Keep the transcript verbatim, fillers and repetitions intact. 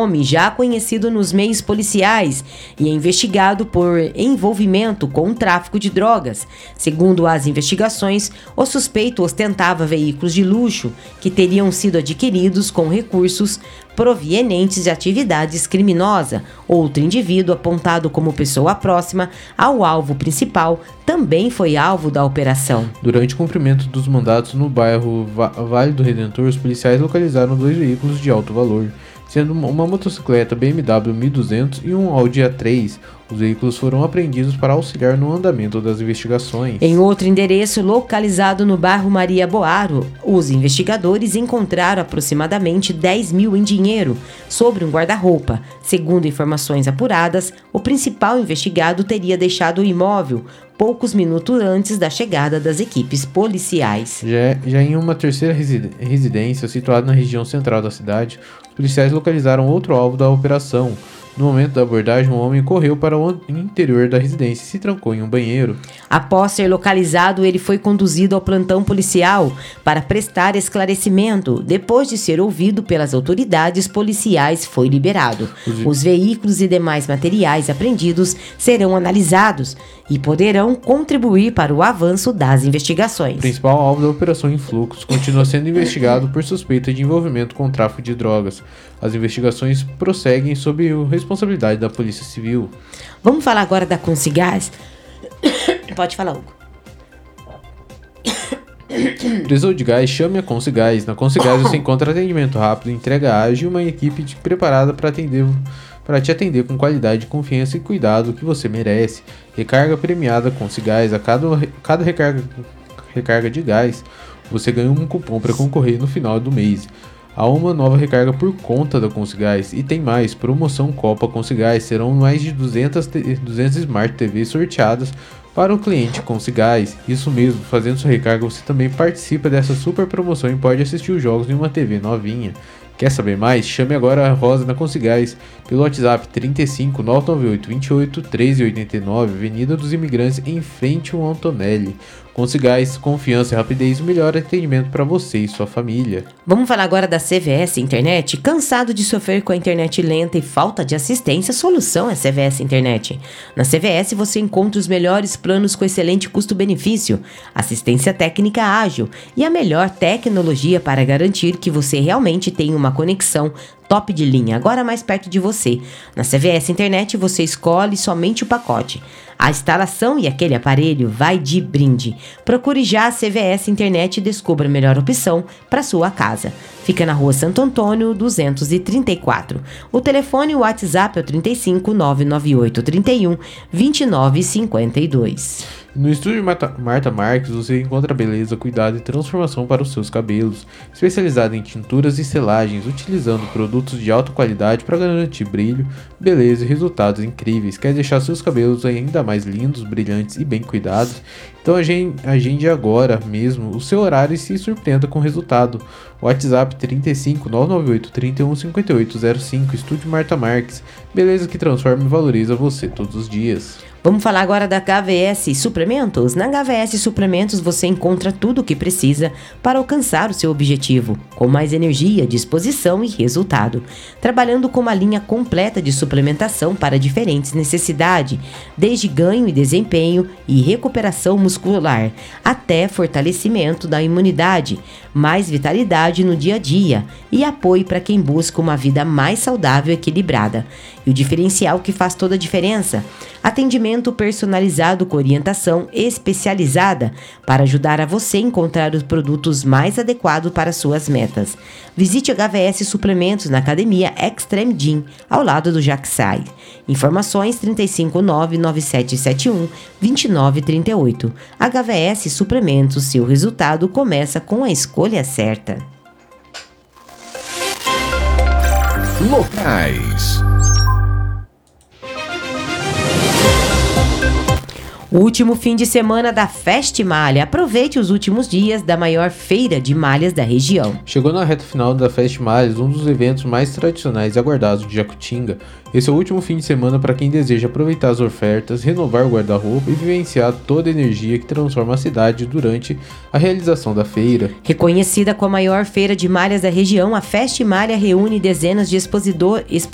nome já conhecido nos meios policiais e é investigado por envolvimento com o tráfico de drogas. Segundo as investigações, o suspeito ostentava veículos de luxo que teriam sido adquiridos com recursos provenientes de atividades criminosas. Outro indivíduo, apontado como pessoa próxima ao alvo principal, também foi alvo da operação. Durante o cumprimento dos mandatos no bairro Va- Vale do Redentor, os policiais localizaram dois veículos de alto valor, sendo uma motocicleta B M W mil e duzentos e um Audi A três. Os veículos foram apreendidos para auxiliar no andamento das investigações. Em outro endereço, localizado no bairro Maria Boaro, os investigadores encontraram aproximadamente dez mil em dinheiro sobre um guarda-roupa. Segundo informações apuradas, o principal investigado teria deixado o imóvel poucos minutos antes da chegada das equipes policiais. Já, já em uma terceira residen- residência, situada na região central da cidade, os policiais localizaram outro alvo da operação. No momento da abordagem, um homem correu para o interior da residência e se trancou em um banheiro. Após ser localizado, ele foi conduzido ao plantão policial para prestar esclarecimento. Depois de ser ouvido pelas autoridades policiais, foi liberado. Os, Os veículos e demais materiais apreendidos serão analisados e poderão contribuir para o avanço das investigações. O principal alvo da operação em fluxo continua sendo investigado por suspeita de envolvimento com o tráfico de drogas. As investigações prosseguem sob a responsabilidade da Polícia Civil. Vamos falar agora da Consigás. Pode falar, Hugo. Precisou de gás? Chame a Consigás. Na Consigás você encontra atendimento rápido, entrega ágil e uma equipe de- preparada para atender, para te atender com qualidade, confiança e cuidado que você merece. Recarga premiada Consigás. A cada, cada recarga, recarga de gás, você ganha um cupom para concorrer no final do mês. Há uma nova recarga por conta da Consigás e tem mais, promoção Copa Consigás, serão mais de duzentas, duzentas Smart T Vs sorteadas para o cliente Consigás. Isso mesmo, fazendo sua recarga você também participa dessa super promoção e pode assistir os jogos em uma T V novinha. Quer saber mais? Chame agora a Rosa na Consigás pelo WhatsApp trinta e cinco, nove nove oito, vinte e oito, treze oitenta e nove, Avenida dos Imigrantes, em frente ao Antonelli. Consigás, confiança e rapidez, o melhor atendimento para você e sua família. Vamos falar agora da C V S Internet? Cansado de sofrer com a internet lenta e falta de assistência? A solução é C V S Internet. Na C V S você encontra os melhores planos com excelente custo-benefício, assistência técnica ágil e a melhor tecnologia para garantir que você realmente tenha uma conexão top de linha, agora mais perto de você. Na C V S Internet você escolhe somente o pacote. A instalação e aquele aparelho vai de brinde. Procure já a C V S Internet e descubra a melhor opção para sua casa. Fica na rua Santo Antônio, duzentos e trinta e quatro. O telefone e o WhatsApp é o trinta e cinco, nove nove oito, trinta e um, vinte e nove cinquenta e dois. No estúdio Marta, Marta Marques você encontra beleza, cuidado e transformação para os seus cabelos, especializado em tinturas e selagens, utilizando produtos de alta qualidade para garantir brilho, beleza e resultados incríveis. Quer deixar seus cabelos ainda mais lindos, brilhantes e bem cuidados? Então agende, agende agora mesmo o seu horário e se surpreenda com o resultado. WhatsApp trinta e cinco, nove nove oito, trinta e um, cinquenta e oito zero cinco, Estúdio Marta Marques, beleza que transforma e valoriza você todos os dias. Vamos falar agora da H V S Suplementos. Na H V S Suplementos você encontra tudo o que precisa para alcançar o seu objetivo, com mais energia, disposição e resultado. Trabalhando com uma linha completa de suplementação para diferentes necessidades, desde ganho e desempenho e recuperação muscular, até fortalecimento da imunidade, mais vitalidade no dia a dia e apoio para quem busca uma vida mais saudável e equilibrada. E o diferencial que faz toda a diferença: atendimento personalizado com orientação especializada para ajudar a você a encontrar os produtos mais adequados para suas metas. Visite H V S Suplementos na Academia Extreme Gym, ao lado do Jaxai. Informações trinta e cinco, nove nove sete sete um, dois nove três oito. H V S Suplementos, seu resultado começa com a escolha certa. Locais. O último fim de semana da Festmalha. Aproveite os últimos dias da maior feira de malhas da região. Chegou na reta final da Festmalhas, um dos eventos mais tradicionais e aguardados de Jacutinga. Esse é o último fim de semana para quem deseja aproveitar as ofertas, renovar o guarda-roupa e vivenciar toda a energia que transforma a cidade durante a realização da feira. Reconhecida como a maior feira de malhas da região, a Festmalha reúne dezenas de expositor,